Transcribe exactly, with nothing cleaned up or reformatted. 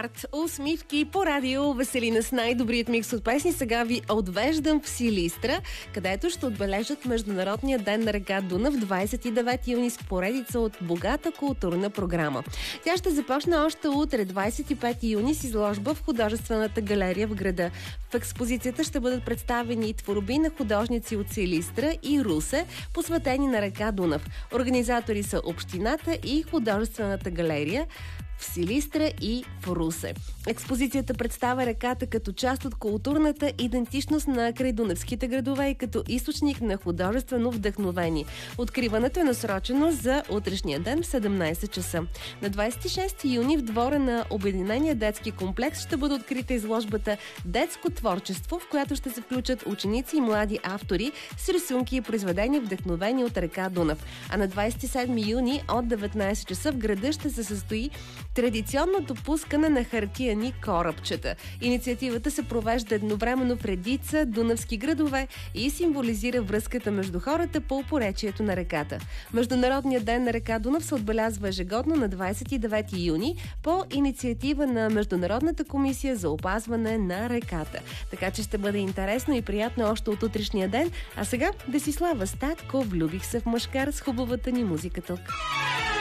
старт. Усмивки по радио Веселина с най-добрият микс от песни. Сега ви отвеждам в Силистра, където ще отбележат Международния ден на река Дунав двадесет и девети юни с поредица от богата културна програма. Тя ще започне още утре, двадесет и пети юни, с изложба в художествената галерия в града. В експозицията ще бъдат представени и творби на художници от Силистра и Русе, посветени на река Дунав. Организатори са общината и художествената галерия в Силистра и в Русе. Експозицията представя реката като част от културната идентичност на крайдунавските градове и като източник на художествено вдъхновение. Откриването е насрочено за утрешния ден в седемнадесет часа. На двадесет и шести юни в двора на Обединения детски комплекс ще бъде открита изложбата Детско творчество, в която ще се включат ученици и млади автори с рисунки и произведения вдъхновени от река Дунав. А на двадесет и седми юни от деветнадесет часа в града ще се състои традиционното пускане на хартияни корабчета. Инициативата се провежда едновременно в редица дунавски градове и символизира връзката между хората по поречието на реката. Международният ден на река Дунав се отбелязва ежегодно на двадесет и девети юни по инициатива на Международната комисия за опазване на реката. Така че ще бъде интересно и приятно още от утрешния ден. А сега Десислава Статко, влюбих се в мъжкар с хубавата ни музика тук.